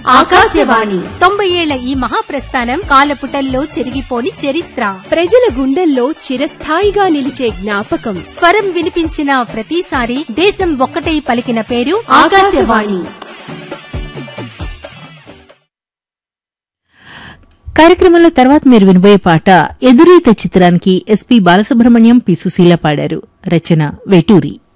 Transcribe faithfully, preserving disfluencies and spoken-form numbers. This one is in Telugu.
ఆకాశవాణి తొంభై ఏళ్ల ఈ మహాప్రస్థానం కాలపుటల్లో చెరిగిపోని చరిత్ర, ప్రజల గుండెల్లో చిరస్థాయిగా నిలిచే జ్ఞాపకం. స్వరం వినిపించిన ప్రతిసారి దేశం ఒక్కటై పలికిన పేరు ఆకాశవాణి. కార్యక్రమంలో తర్వాత మీరు వినబోయే పాట ఎదురీత చిత్రానికి ఎస్పీ బాలసుబ్రహ్మణ్యం, పి సుశీల పాడారు. రచన వేటూరి.